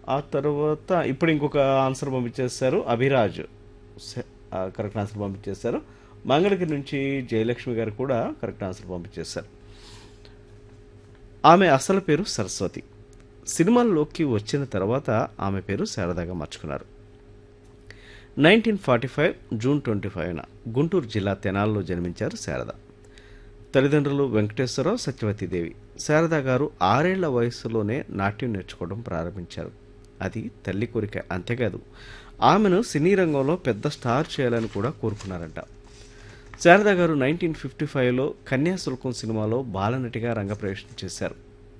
ఆ తర్వాత ఇప్పుడు ఇంకొక ఆన్సర్ పంపించేస్తారు అభిరాజ్. కరెక్ట్ ఆన్సర్ పంపించేస్తారు. మంగళగిరి నుంచి జయలక్ష్మి గారు కూడా కరెక్ట్ ఆన్సర్ పంపించేస్తారు. ఆమె అసలు పేరు సరస్వతి. సినిమాల్లోకి వచ్చిన తర్వాత ఆమె పేరు శారదాగా మార్చుకున్నారు. 1945 జూన్ 25న గుంటూరు జిల్లా తెనాలిలో జన్మించారు శారద. తల్లిదండ్రులు వెంకటేశ్వరరావు, సత్యవతీదేవి. శారద గారు 6 ఏళ్ల వయస్సులోనే నాట్యం నేర్చుకోవడం ప్రారంభించారు. అది తల్లి కోరిక. అంతేకాదు ఆమెను సినీ రంగంలో పెద్ద స్టార్ చేయాలని కూడా కోరుకున్నారంట. శారద గారు 1955లో కన్యాశుల్కం సినిమాలో బాలనటిగా రంగప్రవేశం చేశారు.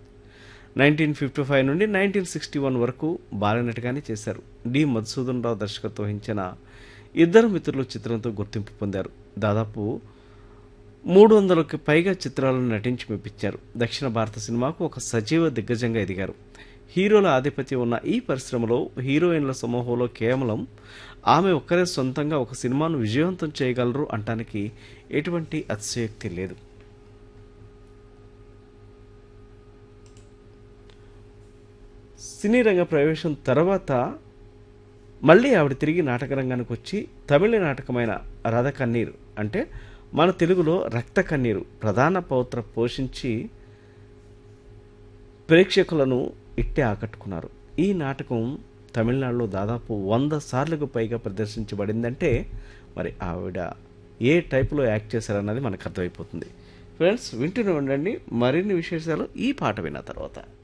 1955 నుండి 1961 వరకు బాలనటిగానే చేశారు. డి మధుసూదన్ రావు దర్శకత్వం వహించిన ఇద్దరు మిత్రులు చిత్రంతో గుర్తింపు పొందారు. దాదాపు 300కి పైగా చిత్రాలను నటించి మెప్పించారు. దక్షిణ భారత సినిమాకు ఒక సజీవ దిగ్గజంగా ఎదిగారు. హీరోల ఆధిపత్యం ఉన్న ఈ పరిశ్రమలో హీరోయిన్ల సమూహంలో కేవలం ఆమె ఒక్కరే సొంతంగా ఒక సినిమాను విజయవంతం చేయగలరు అంటానికి ఎటువంటి అతిశయోక్తి లేదు. సినీ రంగ ప్రవేశం తర్వాత మళ్ళీ ఆవిడ తిరిగి నాటక రంగానికి వచ్చి తమిళ నాటకమైన రథ కన్నీరు అంటే మన తెలుగులో రక్త కన్నీరు ప్రధాన పాత్ర పోషించి ప్రేక్షకులను ఇట్టే ఆకట్టుకున్నారు. ఈ నాటకం తమిళనాడులో దాదాపు 100 సార్లకు పైగా ప్రదర్శించబడిందంటే మరి ఆవిడ ఏ టైప్లో యాక్ట్ చేశారన్నది మనకు అర్థమైపోతుంది. ఫ్రెండ్స్, వింటూనే ఉండండి. మరిన్ని విశేషాలు ఈ పాట విన్న తర్వాత.